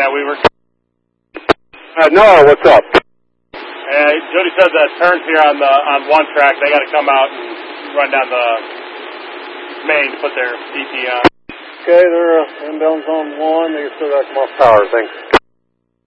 Yeah, we were... Noah, what's up? Jody said that turns here on one track, they got to come out and run down the main to put their DT on. Okay, they're inbounds on one. They still got to come off power. Thanks.